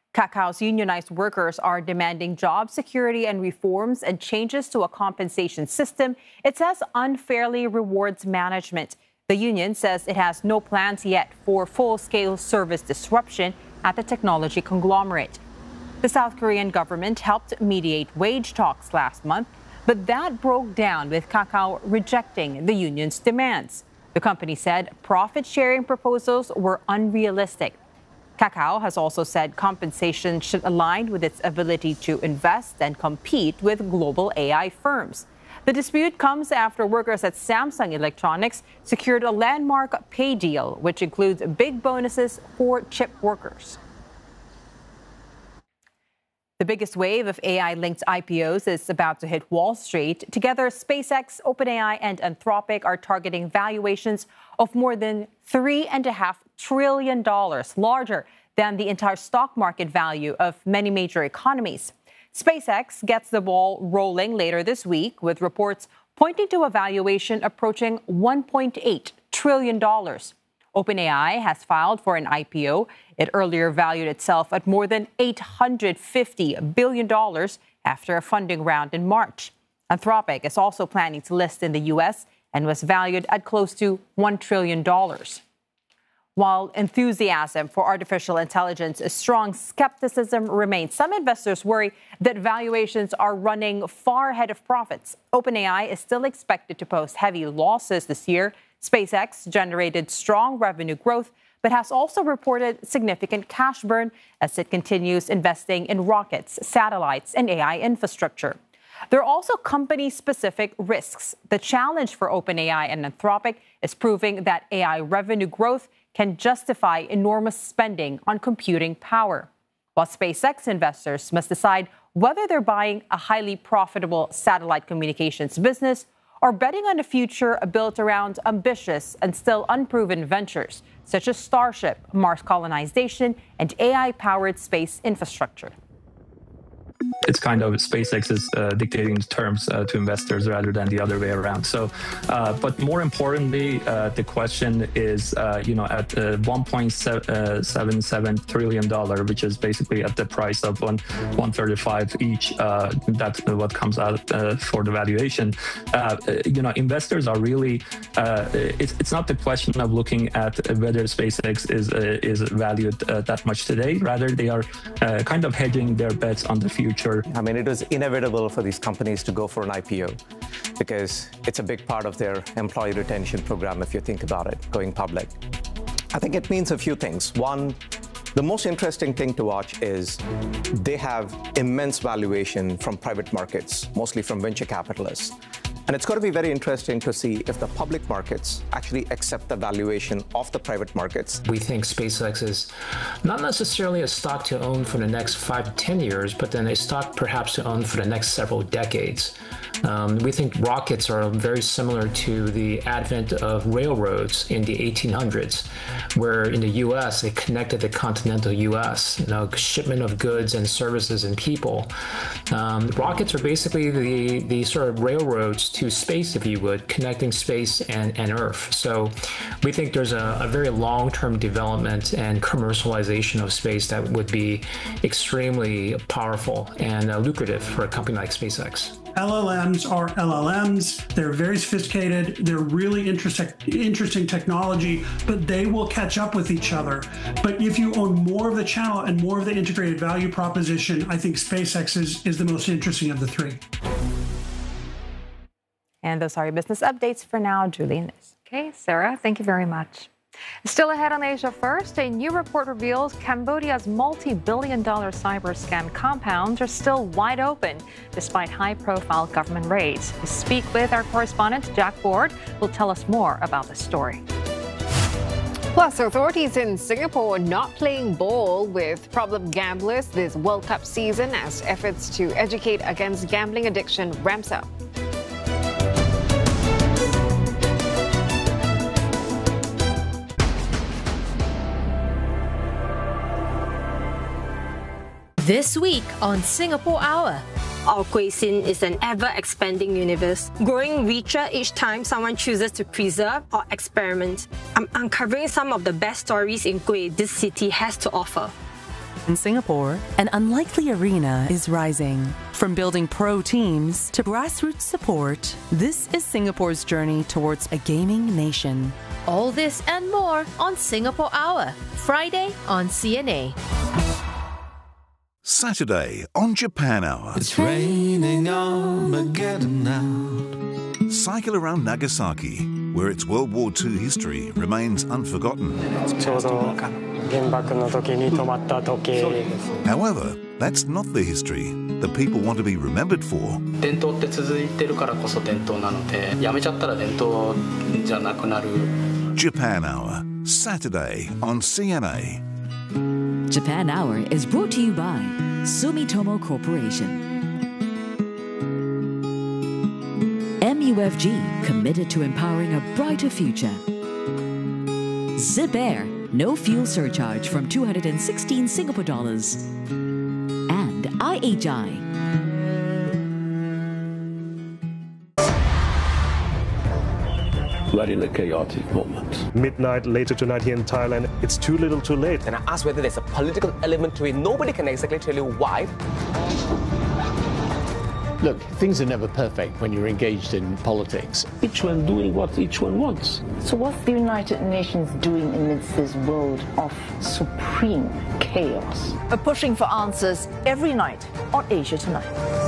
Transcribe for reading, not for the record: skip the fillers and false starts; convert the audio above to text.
Kakao's unionized workers are demanding job security and reforms and changes to a compensation system it says unfairly rewards management. The union says it has no plans yet for full-scale service disruption at the technology conglomerate. The South Korean government helped mediate wage talks last month, but that broke down with Kakao rejecting the union's demands. The company said profit-sharing proposals were unrealistic. Kakao has also said compensation should align with its ability to invest and compete with global AI firms. The dispute comes after workers at Samsung Electronics secured a landmark pay deal, which includes big bonuses for chip workers. The biggest wave of AI-linked IPOs is about to hit Wall Street. Together, SpaceX, OpenAI, and Anthropic are targeting valuations of more than $3.5 trillion, larger than the entire stock market value of many major economies. SpaceX gets the ball rolling later this week, with reports pointing to a valuation approaching $1.8 trillion. OpenAI has filed for an IPO. It earlier valued itself at more than $850 billion after a funding round in March. Anthropic is also planning to list in the U.S. and was valued at close to $1 trillion. While enthusiasm for artificial intelligence is strong, skepticism remains. Some investors worry that valuations are running far ahead of profits. OpenAI is still expected to post heavy losses this year. SpaceX generated strong revenue growth, but has also reported significant cash burn as it continues investing in rockets, satellites, and AI infrastructure. There are also company-specific risks. The challenge for OpenAI and Anthropic is proving that AI revenue growth can justify enormous spending on computing power, while SpaceX investors must decide whether they're buying a highly profitable satellite communications business or betting on a future built around ambitious and still unproven ventures such as Starship, Mars colonization, and AI-powered space infrastructure. It's kind of SpaceX is dictating the terms to investors rather than the other way around. So, but more importantly, the question is, at $1.77 trillion, which is basically at the price of $135 each. That's what comes out for the valuation. Investors are really. It's not the question of looking at whether SpaceX is valued that much today. Rather, they are kind of hedging their bets on the future. I mean, it was inevitable for these companies to go for an IPO because it's a big part of their employee retention program, if you think about it, going public. I think it means a few things. One, the most interesting thing to watch is they have immense valuation from private markets, mostly from venture capitalists. And it's going to be very interesting to see if the public markets actually accept the valuation of the private markets. We think SpaceX is not necessarily a stock to own for the next 5 to 10 years, but then a stock perhaps to own for the next several decades. We think rockets are very similar to the advent of railroads in the 1800s, where in the U.S. they connected the continental U.S. Shipment of goods and services and people. Rockets are basically the sort of railroads to space, if you would, connecting space and Earth. So we think there's a very long-term development and commercialization of space that would be extremely powerful and lucrative for a company like SpaceX. LLMs are LLMs. They're very sophisticated. They're really interesting technology, but they will catch up with each other. But if you own more of the channel and more of the integrated value proposition, I think SpaceX is the most interesting of the three. And those are your business updates for now. Julie. Okay, Sarah, thank you very much. Still ahead on Asia First, a new report reveals Cambodia's multi-billion-dollar cyber scam compounds are still wide open despite high-profile government raids. We speak with our correspondent, Jack Ford, who will tell us more about the story. Plus, authorities in Singapore are not playing ball with problem gamblers this World Cup season as efforts to educate against gambling addiction ramps up. This week on Singapore Hour. Our kueh scene is an ever-expanding universe, growing richer each time someone chooses to preserve or experiment. I'm uncovering some of the best stories in kueh this city has to offer. In Singapore, an unlikely arena is rising. From building pro teams to grassroots support, this is Singapore's journey towards a gaming nation. All this and more on Singapore Hour, Friday on CNA. Saturday on Japan Hour. It's raining Armageddon now. Cycle around Nagasaki, where its World War II history remains unforgotten. However, that's not the history that people want to be remembered for. Japan Hour, Saturday on CNA. Japan Hour is brought to you by Sumitomo Corporation. MUFG, committed to empowering a brighter future. Zip Air, no fuel surcharge from 216 Singapore dollars. And IHI. We're in a chaotic moment. Midnight later tonight here in Thailand, it's too little too late. And I asked whether there's a political element to it. Nobody can exactly tell you why. Look, things are never perfect when you're engaged in politics. Each one doing what each one wants. So what's the United Nations doing amidst this world of supreme chaos? We're pushing for answers every night on Asia Tonight.